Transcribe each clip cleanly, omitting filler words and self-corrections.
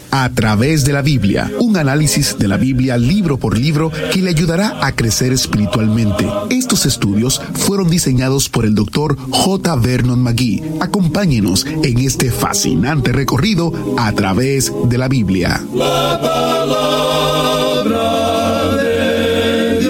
A través de la Biblia, un análisis de la Biblia libro por libro que le ayudará a crecer espiritualmente. Estos estudios fueron diseñados por el Dr. J. Vernon McGee. Acompáñenos en este fascinante recorrido a través de la Biblia. La palabra de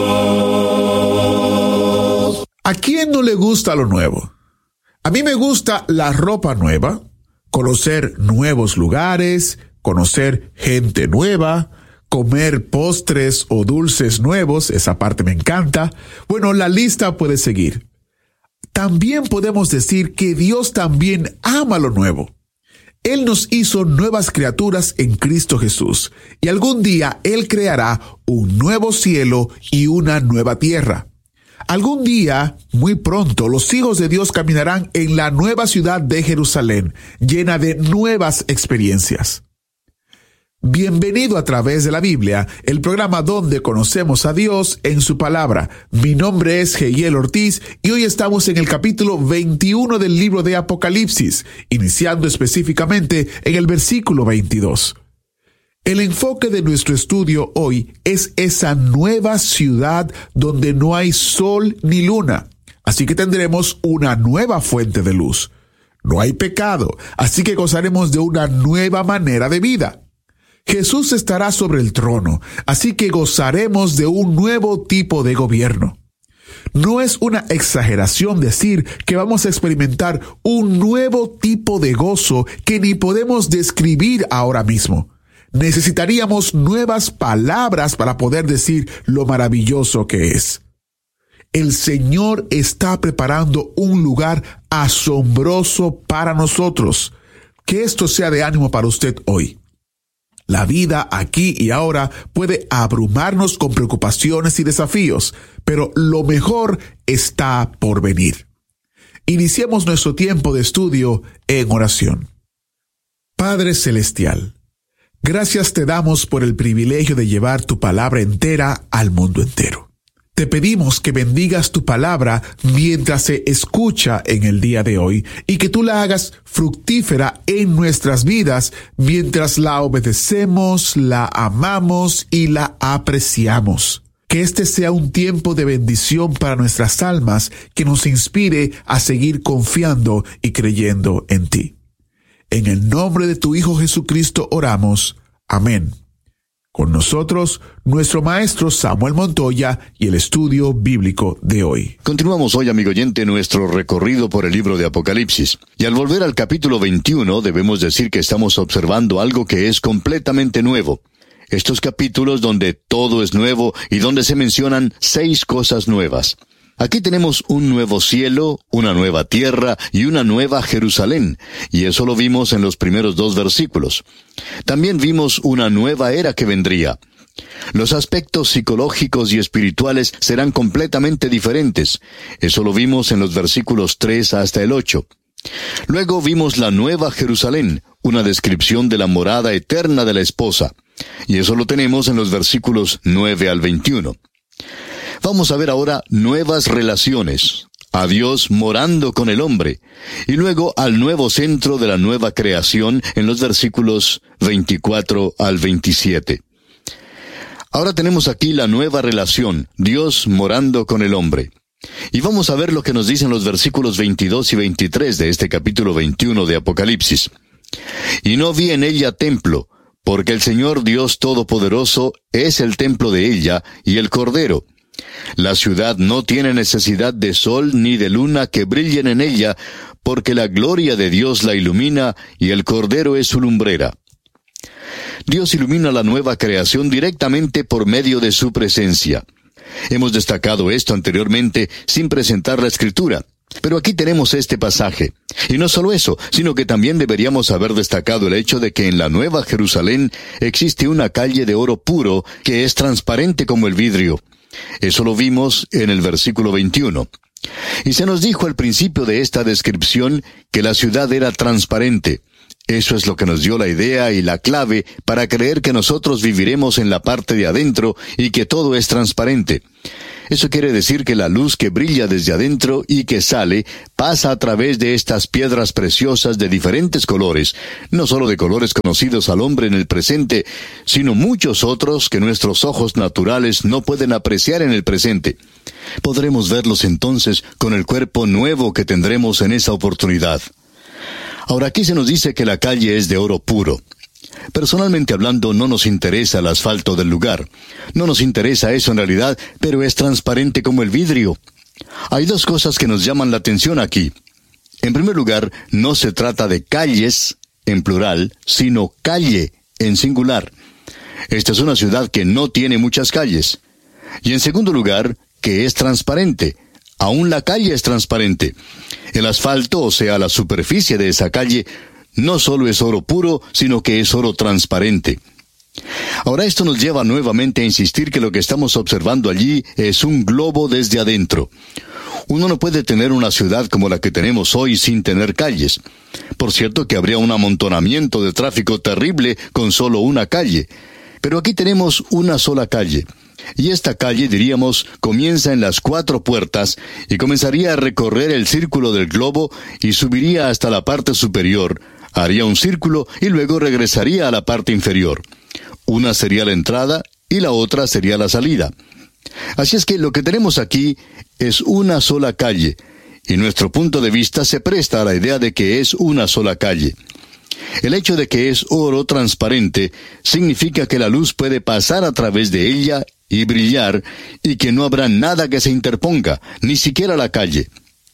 Dios. ¿A quién no le gusta lo nuevo? A mí me gusta la ropa nueva, conocer nuevos lugares, conocer gente nueva, comer postres o dulces nuevos, esa parte me encanta. Bueno, la lista puede seguir. También podemos decir que Dios también ama lo nuevo. Él nos hizo nuevas criaturas en Cristo Jesús, y algún día Él creará un nuevo cielo y una nueva tierra. Algún día, muy pronto, los hijos de Dios caminarán en la nueva ciudad de Jerusalén, llena de nuevas experiencias. Bienvenido a través de la Biblia, el programa donde conocemos a Dios en su palabra. Mi nombre es Jehiel Ortiz y hoy estamos en el capítulo 21 del libro de Apocalipsis, iniciando específicamente en el versículo 22. El enfoque de nuestro estudio hoy es esa nueva ciudad donde no hay sol ni luna, así que tendremos una nueva fuente de luz. No hay pecado, así que gozaremos de una nueva manera de vida. Jesús estará sobre el trono, así que gozaremos de un nuevo tipo de gobierno. No es una exageración decir que vamos a experimentar un nuevo tipo de gozo que ni podemos describir ahora mismo. Necesitaríamos nuevas palabras para poder decir lo maravilloso que es. El Señor está preparando un lugar asombroso para nosotros. Que esto sea de ánimo para usted hoy. La vida aquí y ahora puede abrumarnos con preocupaciones y desafíos, pero lo mejor está por venir. Iniciemos nuestro tiempo de estudio en oración. Padre Celestial, gracias te damos por el privilegio de llevar tu palabra entera al mundo entero. Te pedimos que bendigas tu palabra mientras se escucha en el día de hoy y que tú la hagas fructífera en nuestras vidas mientras la obedecemos, la amamos y la apreciamos. Que este sea un tiempo de bendición para nuestras almas que nos inspire a seguir confiando y creyendo en ti. En el nombre de tu Hijo Jesucristo oramos. Amén. Con nosotros, nuestro maestro Samuel Montoya y el estudio bíblico de hoy. Continuamos hoy, amigo oyente, nuestro recorrido por el libro de Apocalipsis. Y al volver al capítulo 21, debemos decir que estamos observando algo que es completamente nuevo. Estos capítulos donde todo es nuevo y donde se mencionan 6 cosas nuevas. Aquí tenemos un nuevo cielo, una nueva tierra y una nueva Jerusalén, y eso lo vimos en los primeros 2 versículos. También vimos una nueva era que vendría. Los aspectos psicológicos y espirituales serán completamente diferentes. Eso lo vimos en los versículos 3 hasta el 8. Luego vimos la nueva Jerusalén, una descripción de la morada eterna de la esposa, y eso lo tenemos en los versículos 9 al 21. Vamos a ver ahora nuevas relaciones, a Dios morando con el hombre, y luego al nuevo centro de la nueva creación en los versículos 24 al 27. Ahora tenemos aquí la nueva relación, Dios morando con el hombre. Y vamos a ver lo que nos dicen los versículos 22 y 23 de este capítulo 21 de Apocalipsis. Y no vi en ella templo, porque el Señor Dios Todopoderoso es el templo de ella y el Cordero. La ciudad no tiene necesidad de sol ni de luna que brillen en ella, porque la gloria de Dios la ilumina y el Cordero es su lumbrera. Dios ilumina la nueva creación directamente por medio de su presencia. Hemos destacado esto anteriormente sin presentar la Escritura, pero aquí tenemos este pasaje. Y no solo eso, sino que también deberíamos haber destacado el hecho de que en la Nueva Jerusalén existe una calle de oro puro que es transparente como el vidrio. Eso lo vimos en el versículo 21. Y se nos dijo al principio de esta descripción que la ciudad era transparente. Eso es lo que nos dio la idea y la clave para creer que nosotros viviremos en la parte de adentro y que todo es transparente. Eso quiere decir que la luz que brilla desde adentro y que sale pasa a través de estas piedras preciosas de diferentes colores, no solo de colores conocidos al hombre en el presente, sino muchos otros que nuestros ojos naturales no pueden apreciar en el presente. Podremos verlos entonces con el cuerpo nuevo que tendremos en esa oportunidad. Ahora aquí se nos dice que la calle es de oro puro. Personalmente hablando, no nos interesa el asfalto del lugar. No nos interesa eso en realidad, pero es transparente como el vidrio. Hay dos cosas que nos llaman la atención aquí. En primer lugar, no se trata de calles, en plural, sino calle, en singular. Esta es una ciudad que no tiene muchas calles. Y en segundo lugar, que es transparente. Aún la calle es transparente. El asfalto, o sea, la superficie de esa calle, no solo es oro puro, sino que es oro transparente. Ahora esto nos lleva nuevamente a insistir que lo que estamos observando allí es un globo desde adentro. Uno no puede tener una ciudad como la que tenemos hoy sin tener calles. Por cierto que habría un amontonamiento de tráfico terrible con solo una calle. Pero aquí tenemos una sola calle. Y esta calle, diríamos, comienza en las 4 puertas y comenzaría a recorrer el círculo del globo y subiría hasta la parte superior, haría un círculo y luego regresaría a la parte inferior. Una sería la entrada y la otra sería la salida. Así es que lo que tenemos aquí es una sola calle, y nuestro punto de vista se presta a la idea de que es una sola calle. El hecho de que es oro transparente significa que la luz puede pasar a través de ella y brillar, y que no habrá nada que se interponga, ni siquiera la calle.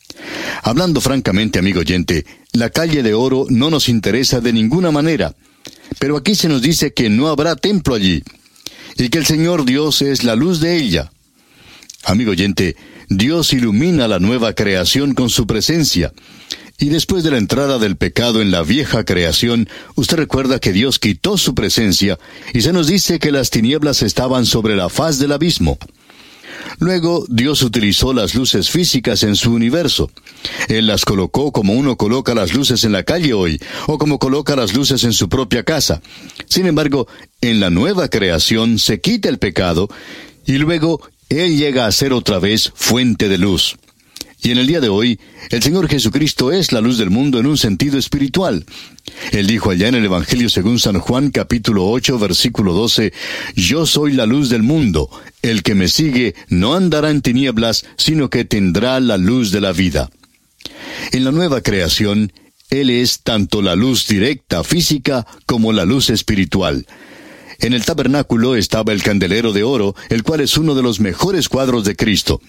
Hablando francamente, amigo oyente, la calle de oro no nos interesa de ninguna manera, pero aquí se nos dice que no habrá templo allí, y que el Señor Dios es la luz de ella. Amigo oyente, Dios ilumina la nueva creación con su presencia. Y después de la entrada del pecado en la vieja creación, usted recuerda que Dios quitó su presencia, y se nos dice que las tinieblas estaban sobre la faz del abismo. Luego, Dios utilizó las luces físicas en su universo. Él las colocó como uno coloca las luces en la calle hoy, o como coloca las luces en su propia casa. Sin embargo, en la nueva creación se quita el pecado, y luego Él llega a ser otra vez fuente de luz. Y en el día de hoy, el Señor Jesucristo es la luz del mundo en un sentido espiritual. Él dijo allá en el Evangelio según San Juan, capítulo 8, versículo 12, «Yo soy la luz del mundo. El que me sigue no andará en tinieblas, sino que tendrá la luz de la vida». En la nueva creación, Él es tanto la luz directa, física, como la luz espiritual. En el tabernáculo estaba el candelero de oro, el cual es uno de los mejores cuadros de Cristo.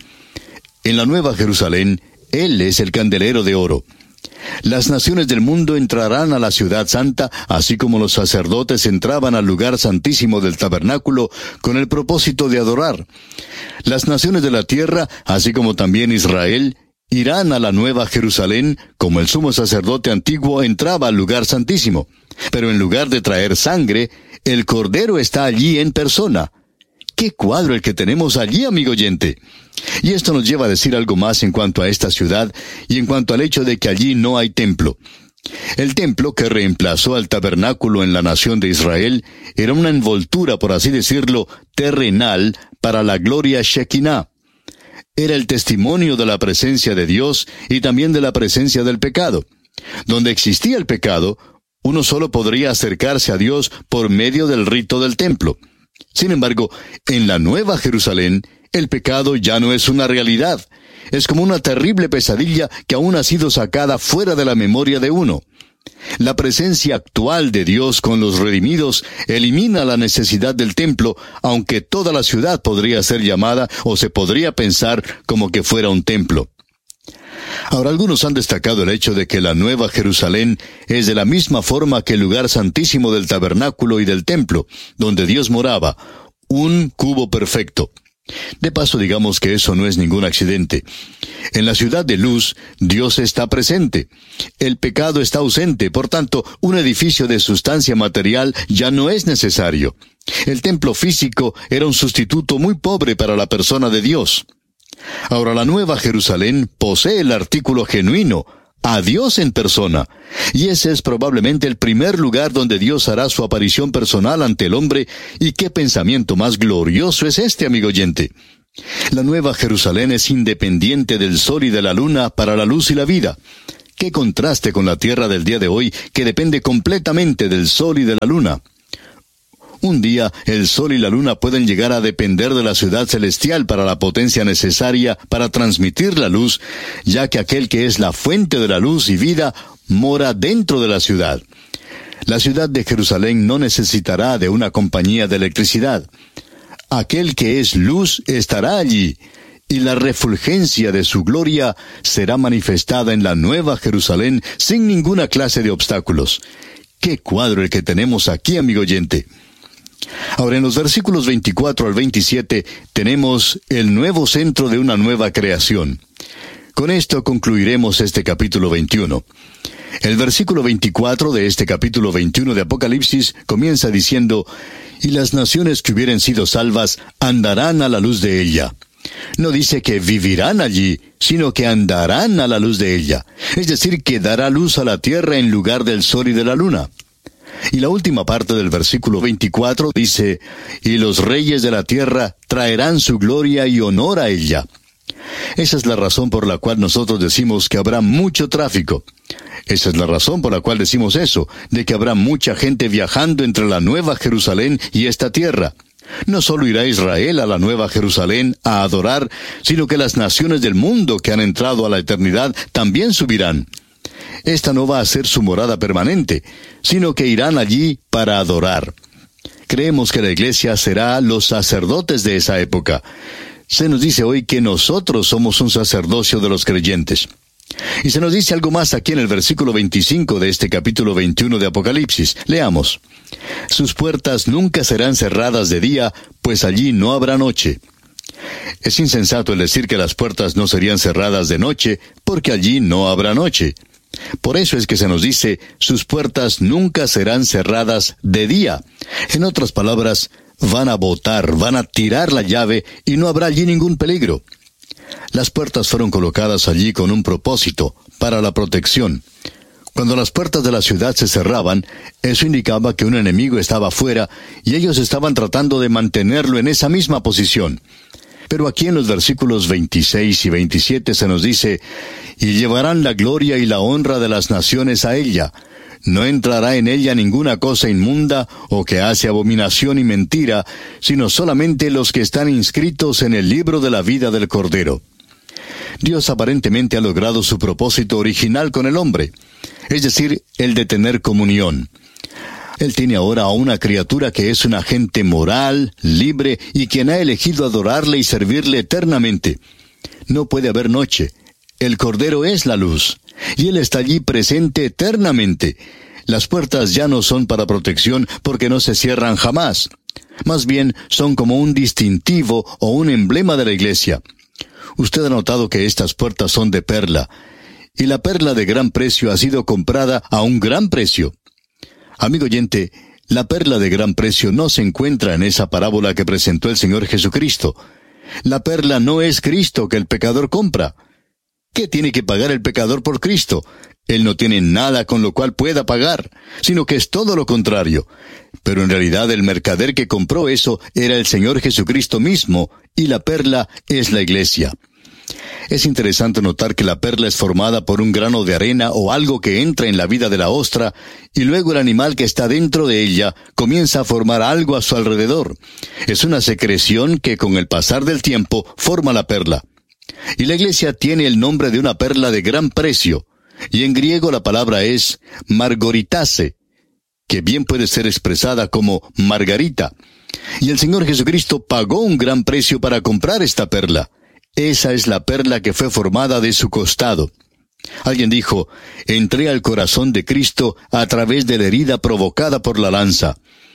En la Nueva Jerusalén, Él es el candelero de oro. Las naciones del mundo entrarán a la ciudad santa, así como los sacerdotes entraban al lugar santísimo del tabernáculo con el propósito de adorar. Las naciones de la tierra, así como también Israel, irán a la Nueva Jerusalén, como el sumo sacerdote antiguo entraba al lugar santísimo. Pero en lugar de traer sangre, el Cordero está allí en persona. ¡Qué cuadro el que tenemos allí, amigo oyente! Y esto nos lleva a decir algo más en cuanto a esta ciudad y en cuanto al hecho de que allí no hay templo. El templo que reemplazó al tabernáculo en la nación de Israel era una envoltura, por así decirlo, terrenal para la gloria Shekinah. Era el testimonio de la presencia de Dios y también de la presencia del pecado. Donde existía el pecado, uno solo podría acercarse a Dios por medio del rito del templo. Sin embargo, en la Nueva Jerusalén, el pecado ya no es una realidad. Es como una terrible pesadilla que aún ha sido sacada fuera de la memoria de uno. La presencia actual de Dios con los redimidos elimina la necesidad del templo, aunque toda la ciudad podría ser llamada o se podría pensar como que fuera un templo. Ahora, algunos han destacado el hecho de que la Nueva Jerusalén es de la misma forma que el lugar santísimo del tabernáculo y del templo, donde Dios moraba, un cubo perfecto. De paso, digamos que eso no es ningún accidente. En la ciudad de luz, Dios está presente. El pecado está ausente, por tanto, un edificio de sustancia material ya no es necesario. El templo físico era un sustituto muy pobre para la persona de Dios. Ahora, la Nueva Jerusalén posee el artículo genuino, a Dios en persona. Y ese es probablemente el primer lugar donde Dios hará su aparición personal ante el hombre. ¿Y qué pensamiento más glorioso es este, amigo oyente? La Nueva Jerusalén es independiente del sol y de la luna para la luz y la vida. ¡Qué contraste con la tierra del día de hoy, que depende completamente del sol y de la luna! Un día, el sol y la luna pueden llegar a depender de la ciudad celestial para la potencia necesaria para transmitir la luz, ya que aquel que es la fuente de la luz y vida mora dentro de la ciudad. La ciudad de Jerusalén no necesitará de una compañía de electricidad. Aquel que es luz estará allí, y la refulgencia de su gloria será manifestada en la Nueva Jerusalén sin ninguna clase de obstáculos. ¡Qué cuadro el que tenemos aquí, amigo oyente! Ahora, en los versículos 24 al 27, tenemos el nuevo centro de una nueva creación. Con esto concluiremos este capítulo 21. El versículo 24 de este capítulo 21 de Apocalipsis comienza diciendo: «Y las naciones que hubieren sido salvas andarán a la luz de ella». No dice que vivirán allí, sino que andarán a la luz de ella. Es decir, que dará luz a la tierra en lugar del sol y de la luna. Y la última parte del versículo 24 dice: «Y los reyes de la tierra traerán su gloria y honor a ella». Esa es la razón por la cual nosotros decimos que habrá mucho tráfico. Esa es la razón por la cual decimos eso, de que habrá mucha gente viajando entre la Nueva Jerusalén y esta tierra. No solo irá Israel a la Nueva Jerusalén a adorar, sino que las naciones del mundo que han entrado a la eternidad también subirán. Esta no va a ser su morada permanente, sino que irán allí para adorar. Creemos que la iglesia será los sacerdotes de esa época. Se nos dice hoy que nosotros somos un sacerdocio de los creyentes. Y se nos dice algo más aquí en el versículo 25 de este capítulo 21 de Apocalipsis. Leamos: «Sus puertas nunca serán cerradas de día, pues allí no habrá noche». Es insensato el decir que las puertas no serían cerradas de noche, porque allí no habrá noche. Por eso es que se nos dice: «Sus puertas nunca serán cerradas de día». En otras palabras, van a botar, van a tirar la llave y no habrá allí ningún peligro. Las puertas fueron colocadas allí con un propósito, para la protección. Cuando las puertas de la ciudad se cerraban, eso indicaba que un enemigo estaba afuera y ellos estaban tratando de mantenerlo en esa misma posición. Pero aquí en los versículos 26 y 27 se nos dice: «Y llevarán la gloria y la honra de las naciones a ella. No entrará en ella ninguna cosa inmunda o que hace abominación y mentira, sino solamente los que están inscritos en el libro de la vida del Cordero». Dios aparentemente ha logrado su propósito original con el hombre, es decir, el de tener comunión. Él tiene ahora a una criatura que es un agente moral, libre, y quien ha elegido adorarle y servirle eternamente. No puede haber noche. El Cordero es la luz, y Él está allí presente eternamente. Las puertas ya no son para protección porque no se cierran jamás. Más bien son como un distintivo o un emblema de la iglesia. Usted ha notado que estas puertas son de perla, y la perla de gran precio ha sido comprada a un gran precio. Amigo oyente, la perla de gran precio no se encuentra en esa parábola que presentó el Señor Jesucristo. La perla no es Cristo que el pecador compra. ¿Qué tiene que pagar el pecador por Cristo? Él no tiene nada con lo cual pueda pagar, sino que es todo lo contrario. Pero en realidad el mercader que compró eso era el Señor Jesucristo mismo, y la perla es la iglesia. Es interesante notar que la perla es formada por un grano de arena o algo que entra en la vida de la ostra, y luego el animal que está dentro de ella comienza a formar algo a su alrededor. Es una secreción que con el pasar del tiempo forma la perla. Y la iglesia tiene el nombre de una perla de gran precio, y en griego la palabra es margoritase, que bien puede ser expresada como margarita. Y el Señor Jesucristo pagó un gran precio para comprar esta perla. Esa es la perla que fue formada de su costado. Alguien dijo: «Entré al corazón de Cristo a través de la herida provocada por la lanza».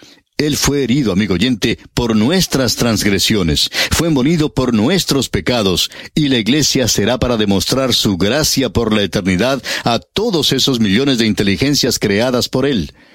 Él fue herido, amigo oyente, por nuestras transgresiones, fue molido por nuestros pecados, y la iglesia será para demostrar su gracia por la eternidad a todos esos millones de inteligencias creadas por Él.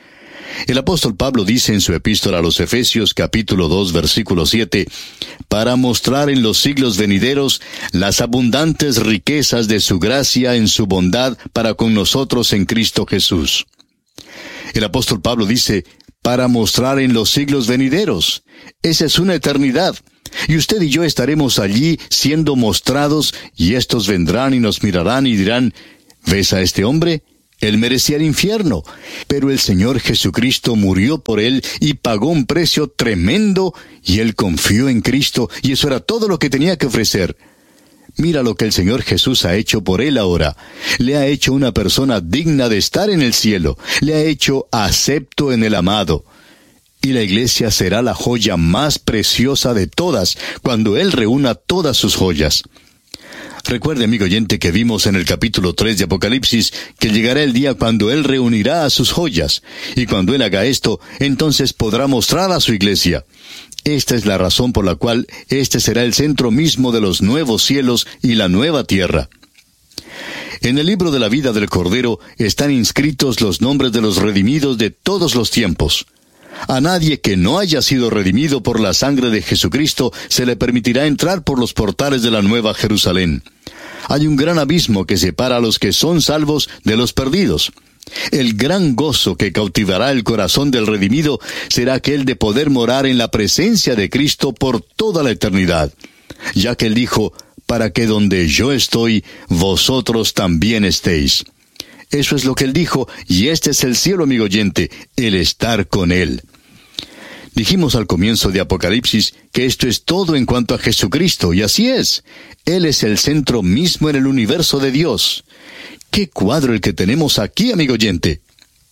El apóstol Pablo dice en su epístola a los Efesios capítulo 2 versículo 7, para mostrar en los siglos venideros las abundantes riquezas de su gracia en su bondad para con nosotros en Cristo Jesús. El apóstol Pablo dice, para mostrar en los siglos venideros. Esa es una eternidad. Y usted y yo estaremos allí siendo mostrados, y estos vendrán y nos mirarán y dirán, ¿ves a este hombre? Él merecía el infierno, pero el Señor Jesucristo murió por él y pagó un precio tremendo, y él confió en Cristo, y eso era todo lo que tenía que ofrecer. Mira lo que el Señor Jesús ha hecho por él ahora. Le ha hecho una persona digna de estar en el cielo. Le ha hecho acepto en el amado. Y la iglesia será la joya más preciosa de todas, cuando Él reúna todas sus joyas. Recuerde, amigo oyente, que vimos en el capítulo 3 de Apocalipsis, que llegará el día cuando Él reunirá a sus joyas. Y cuando Él haga esto, entonces podrá mostrar a su iglesia. Esta es la razón por la cual este será el centro mismo de los nuevos cielos y la nueva tierra. En el libro de la vida del Cordero están inscritos los nombres de los redimidos de todos los tiempos. A nadie que no haya sido redimido por la sangre de Jesucristo se le permitirá entrar por los portales de la Nueva Jerusalén. Hay un gran abismo que separa a los que son salvos de los perdidos. El gran gozo que cautivará el corazón del redimido será aquel de poder morar en la presencia de Cristo por toda la eternidad, ya que Él dijo, para que donde yo estoy, vosotros también estéis. Eso es lo que Él dijo, y este es el cielo, amigo oyente, el estar con Él. Dijimos al comienzo de Apocalipsis que esto es todo en cuanto a Jesucristo, y así es. Él es el centro mismo en el universo de Dios. ¡Qué cuadro el que tenemos aquí, amigo oyente!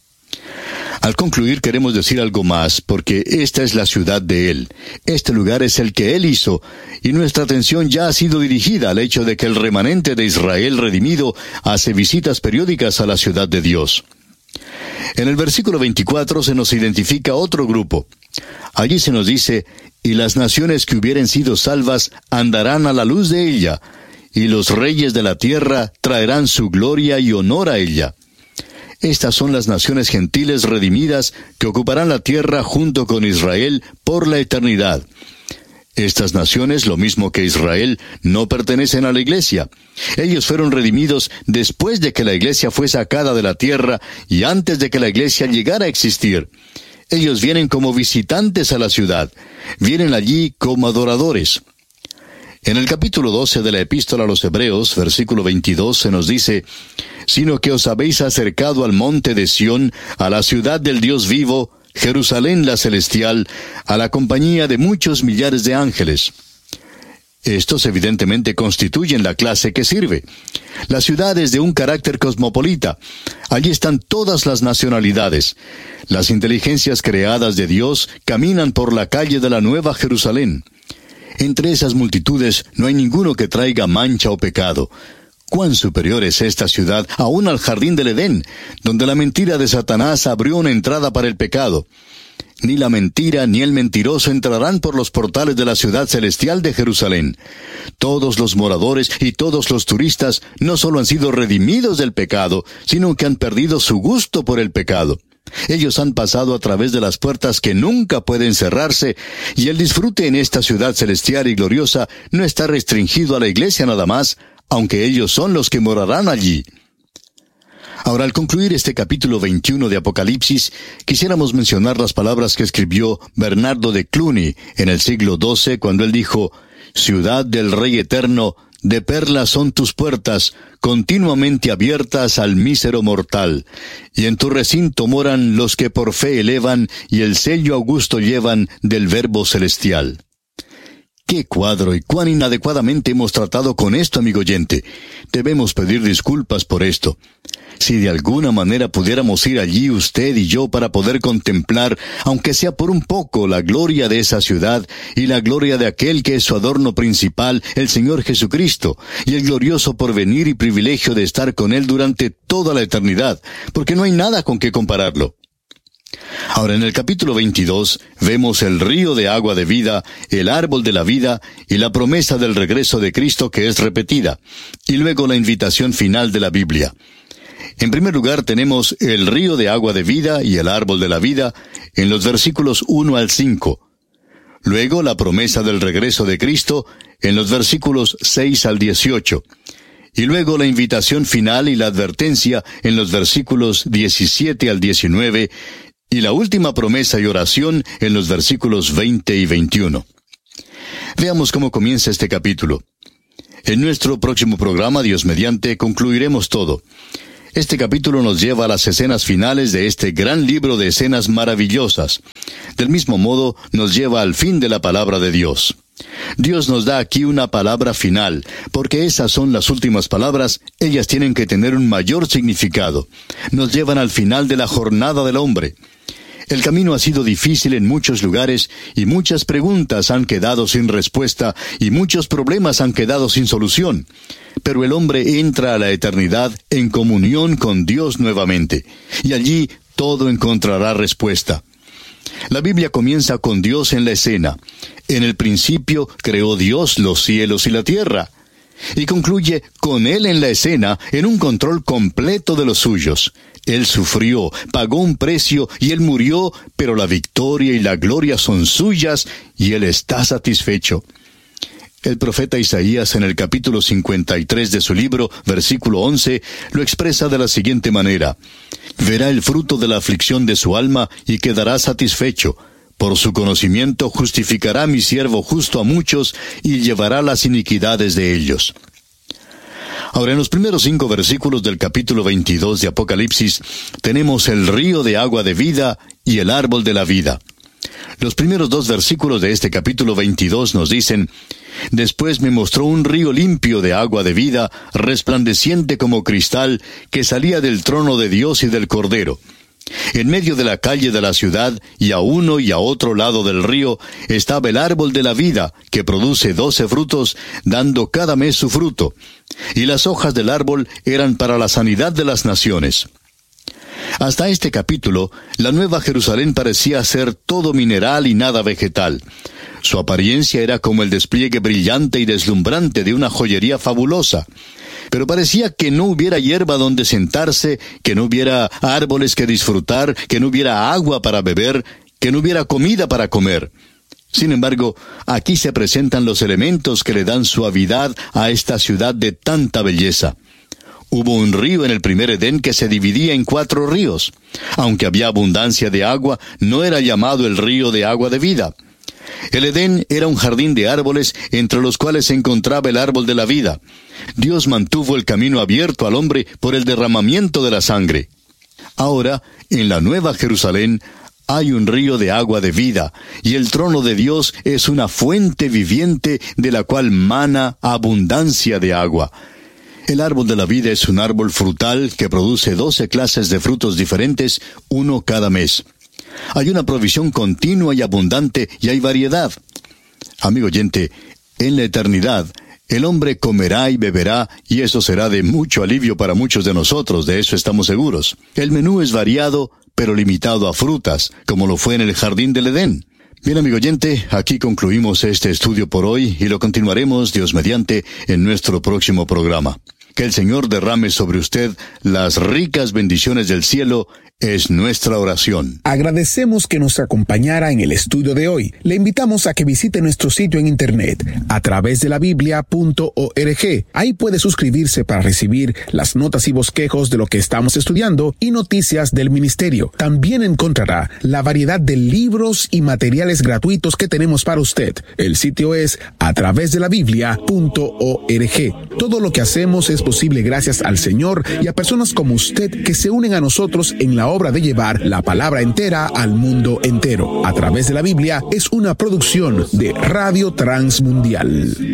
Al concluir queremos decir algo más, porque esta es la ciudad de Él. Este lugar es el que Él hizo, y nuestra atención ya ha sido dirigida al hecho de que el remanente de Israel redimido hace visitas periódicas a la ciudad de Dios. En el versículo 24 se nos identifica otro grupo. Allí se nos dice, y las naciones que hubieren sido salvas andarán a la luz de ella, y los reyes de la tierra traerán su gloria y honor a ella. Estas son las naciones gentiles redimidas que ocuparán la tierra junto con Israel por la eternidad. Estas naciones, lo mismo que Israel, no pertenecen a la iglesia. Ellos fueron redimidos después de que la iglesia fue sacada de la tierra y antes de que la iglesia llegara a existir. Ellos vienen como visitantes a la ciudad. Vienen allí como adoradores. En el capítulo 12 de la Epístola a los Hebreos, versículo 22, se nos dice, sino que os habéis acercado al monte de Sión, a la ciudad del Dios vivo, Jerusalén la celestial, a la compañía de muchos millares de ángeles. Estos evidentemente constituyen la clase que sirve. La ciudad es de un carácter cosmopolita. Allí están todas las nacionalidades. Las inteligencias creadas de Dios caminan por la calle de la Nueva Jerusalén. Entre esas multitudes no hay ninguno que traiga mancha o pecado. Cuán superior es esta ciudad aún al jardín del Edén, donde la mentira de Satanás abrió una entrada para el pecado. Ni la mentira ni el mentiroso entrarán por los portales de la ciudad celestial de Jerusalén. Todos los moradores y todos los turistas no solo han sido redimidos del pecado, sino que han perdido su gusto por el pecado. Ellos han pasado a través de las puertas que nunca pueden cerrarse, y el disfrute en esta ciudad celestial y gloriosa no está restringido a la iglesia nada más, aunque ellos son los que morarán allí. Ahora, al concluir este capítulo 21 de Apocalipsis, quisiéramos mencionar las palabras que escribió Bernardo de Cluny en el siglo XII, cuando él dijo, «Ciudad del Rey Eterno, de perlas son tus puertas, continuamente abiertas al mísero mortal, y en tu recinto moran los que por fe elevan y el sello augusto llevan del Verbo celestial». ¡Qué cuadro y cuán inadecuadamente hemos tratado con esto, amigo oyente! Debemos pedir disculpas por esto. Si de alguna manera pudiéramos ir allí usted y yo para poder contemplar, aunque sea por un poco, la gloria de esa ciudad y la gloria de aquel que es su adorno principal, el Señor Jesucristo, y el glorioso porvenir y privilegio de estar con Él durante toda la eternidad, porque no hay nada con que compararlo. Ahora, en el capítulo 22, vemos el río de agua de vida, el árbol de la vida y la promesa del regreso de Cristo que es repetida, y luego la invitación final de la Biblia. En primer lugar tenemos el río de agua de vida y el árbol de la vida en los versículos 1 al 5. Luego la promesa del regreso de Cristo en los versículos 6 al 18. Y luego la invitación final y la advertencia en los versículos 17 al 19. Y la última promesa y oración en los versículos 20 y 21. Veamos cómo comienza este capítulo. En nuestro próximo programa, Dios mediante, concluiremos todo. Este capítulo nos lleva a las escenas finales de este gran libro de escenas maravillosas. Del mismo modo, nos lleva al fin de la palabra de Dios. Dios nos da aquí una palabra final, porque esas son las últimas palabras, ellas tienen que tener un mayor significado. Nos llevan al final de la jornada del hombre. El camino ha sido difícil en muchos lugares y muchas preguntas han quedado sin respuesta y muchos problemas han quedado sin solución. Pero el hombre entra a la eternidad en comunión con Dios nuevamente, y allí todo encontrará respuesta. La Biblia comienza con Dios en la escena. En el principio creó Dios los cielos y la tierra. Y concluye con Él en la escena, en un control completo de los suyos. Él sufrió, pagó un precio y Él murió, pero la victoria y la gloria son suyas y Él está satisfecho. El profeta Isaías en el capítulo 53 de su libro, versículo 11, lo expresa de la siguiente manera: verá el fruto de la aflicción de su alma y quedará satisfecho. Por su conocimiento justificará mi siervo justo a muchos y llevará las iniquidades de ellos. Ahora, en los primeros 5 versículos del capítulo 22 de Apocalipsis, tenemos el río de agua de vida y el árbol de la vida. Los primeros 2 versículos de este capítulo 22 nos dicen: después me mostró un río limpio de agua de vida, resplandeciente como cristal, que salía del trono de Dios y del Cordero. En medio de la calle de la ciudad, y a uno y a otro lado del río, estaba el árbol de la vida, que produce 12 frutos, dando cada mes su fruto. Y las hojas del árbol eran para la sanidad de las naciones. Hasta este capítulo, la Nueva Jerusalén parecía ser todo mineral y nada vegetal. Su apariencia era como el despliegue brillante y deslumbrante de una joyería fabulosa. Pero parecía que no hubiera hierba donde sentarse, que no hubiera árboles que disfrutar, que no hubiera agua para beber, que no hubiera comida para comer. Sin embargo, aquí se presentan los elementos que le dan suavidad a esta ciudad de tanta belleza. Hubo un río en el primer Edén que se dividía en 4 ríos. Aunque había abundancia de agua, no era llamado el río de agua de vida. El Edén era un jardín de árboles entre los cuales se encontraba el árbol de la vida. Dios mantuvo el camino abierto al hombre por el derramamiento de la sangre. Ahora, en la Nueva Jerusalén, hay un río de agua de vida, y el trono de Dios es una fuente viviente de la cual mana abundancia de agua. El árbol de la vida es un árbol frutal que produce 12 clases de frutos diferentes, uno cada mes. Hay una provisión continua y abundante y hay variedad. Amigo oyente, en la eternidad, el hombre comerá y beberá, y eso será de mucho alivio para muchos de nosotros, de eso estamos seguros. El menú es variado, pero limitado a frutas, como lo fue en el jardín del Edén. Bien, amigo oyente, aquí concluimos este estudio por hoy y lo continuaremos, Dios mediante, en nuestro próximo programa. Que el Señor derrame sobre usted las ricas bendiciones del cielo es nuestra oración. Agradecemos que nos acompañara en el estudio de hoy. Le invitamos a que visite nuestro sitio en internet a través de la biblia.org. Ahí puede suscribirse para recibir las notas y bosquejos de lo que estamos estudiando y noticias del ministerio. También encontrará la variedad de libros y materiales gratuitos que tenemos para usted. El sitio es a través de la biblia.org. Todo lo que hacemos es posible gracias al Señor y a personas como usted que se unen a nosotros en la obra de llevar la palabra entera al mundo entero. A través de la Biblia es una producción de Radio Transmundial.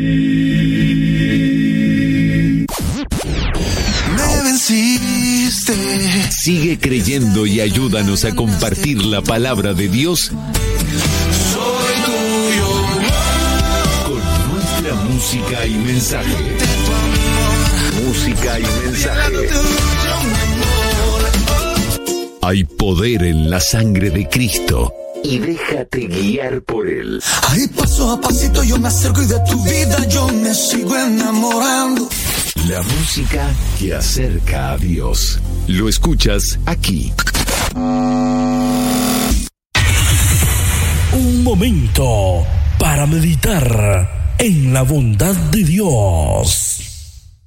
Me venciste. Sigue creyendo y ayúdanos a compartir la palabra de Dios Soy tuyo. con nuestra música y mensaje. Música y mensaje. Hay poder en la sangre de Cristo y déjate guiar por Él. Ahí paso a pasito yo me acerco y de tu vida yo me sigo enamorando. La música que acerca a Dios. Lo escuchas aquí. Un momento para meditar en la bondad de Dios.